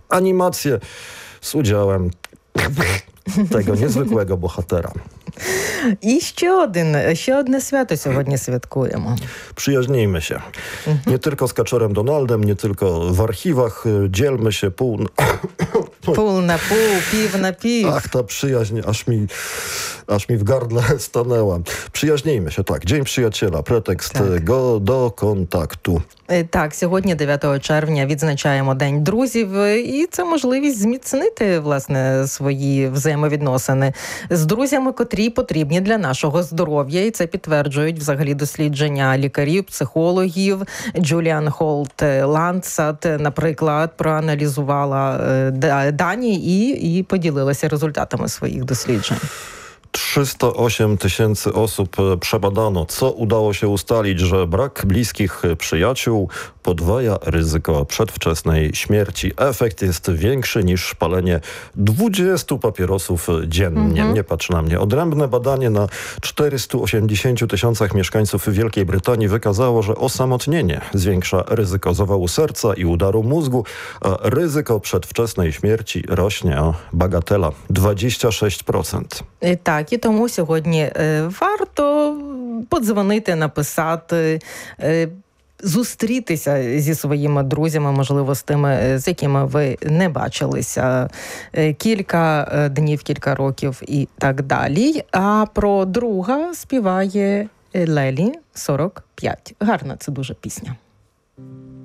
animację z udziałem tego niezwykłego bohatera. І ще одне свято сьогодні святкуємо. Przyjaźnijmy się. Nie tylko z Kaczorem Donaldem, nie tylko w archiwach. Dzielmy się pół na pół, pів на пів. Ach, ta przyjaźń aż mi w gardle stanęła. Przyjaźnijmy się, tak. Dzień Przyjaciela, pretekst do kontaktu. Так, сьогодні, 9 червня, відзначаємо День друзів, і це можливість зміцнити, власне, свої взаємовідносини з друзями, котрі потрібні для нашого здоров'я. І це підтверджують взагалі дослідження лікарів, психологів. Джуліан Холт Ландсат, наприклад, проаналізувала дані і поділилася результатами своїх досліджень. 308 000 osób przebadano. Co udało się ustalić, że brak bliskich przyjaciół podwaja ryzyko przedwczesnej śmierci. Efekt jest większy niż palenie 20 papierosów dziennie. Nie patrz na mnie. Odrębne badanie na 480 000 mieszkańców Wielkiej Brytanii wykazało, że osamotnienie zwiększa ryzyko zawału serca i udaru mózgu, a ryzyko przedwczesnej śmierci rośnie o bagatela 26%. Так, і тому сьогодні варто подзвонити, написати, зустрітися зі своїми друзями, можливо, з тими, з якими ви не бачилися кілька днів, кілька років і так далі. А про друга співає Лелі 45. Гарна це дуже пісня.